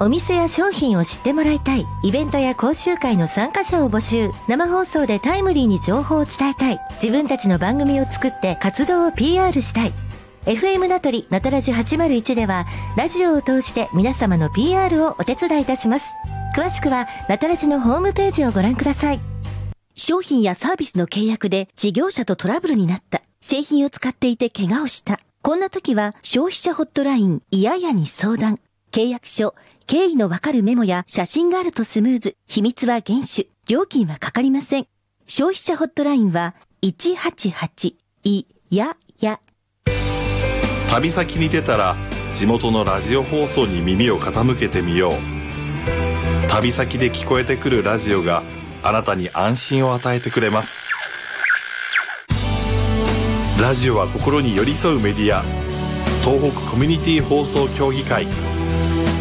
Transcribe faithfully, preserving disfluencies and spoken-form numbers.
お店や商品を知ってもらいたい。イベントや講習会の参加者を募集。生放送でタイムリーに情報を伝えたい。自分たちの番組を作って活動を ピーアール したい。エフエム ナトリナトラジはちまるいちではラジオを通して皆様の ピーアール をお手伝いいたします。詳しくはナトラジのホームページをご覧ください。 商品やサービスの契約で事業者とトラブルになった。製品を使っていて怪我をした。こんな時は消費者ホットラインいややに相談。契約書、経緯のわかるメモや写真があるとスムーズ。秘密は厳守。料金はかかりません。消費者ホットラインはいちはちはちいやや。 旅先に出たら地元のラジオ放送に耳を傾けてみよう。旅先で聞こえてくるラジオがあなたに安心を与えてくれます。ラジオは心に寄り添うメディア。東北コミュニティ放送協議会。